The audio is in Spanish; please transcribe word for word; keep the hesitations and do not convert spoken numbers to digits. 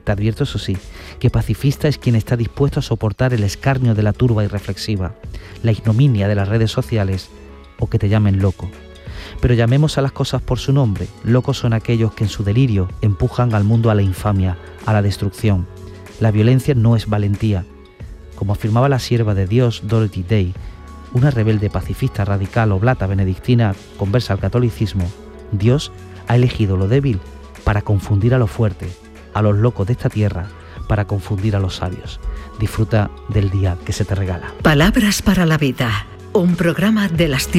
Te advierto, eso sí, que pacifista es quien está dispuesto a soportar el escarnio de la turba irreflexiva, la ignominia de las redes sociales o que te llamen loco. Pero llamemos a las cosas por su nombre. Locos son aquellos que en su delirio empujan al mundo a la infamia, a la destrucción. La violencia no es valentía. Como afirmaba la sierva de Dios Dorothy Day, una rebelde pacifista radical oblata benedictina conversa al catolicismo, Dios ha elegido lo débil para confundir a lo fuerte, a los locos de esta tierra, para confundir a los sabios. Disfruta del día que se te regala. Palabras para la vida, un programa de las